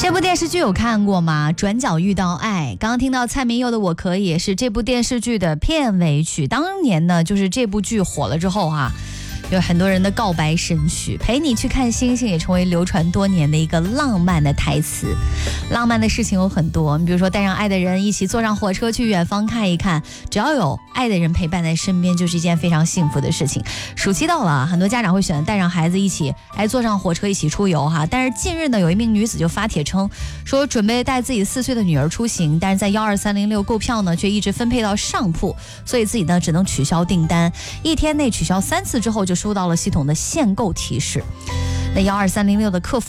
这部电视剧有看过吗？转角遇到爱。刚刚听到蔡明佑的《我可以》是这部电视剧的片尾曲。当年呢，就是这部剧火了之后有很多人的告白神曲，陪你去看星星也成为流传多年的一个浪漫的台词。浪漫的事情有很多，你比如说带上爱的人一起坐上火车去远方看一看，只要有爱的人陪伴在身边，就是一件非常幸福的事情。暑期到了，很多家长会选择带上孩子一起坐上火车一起出游但是近日呢，有一名女子就发帖称说准备带自己4岁的女儿出行，但是在12306购票呢却一直分配到上铺，所以自己呢只能取消订单，一天内取消3次之后就收到了系统的限购提示。那12306的客服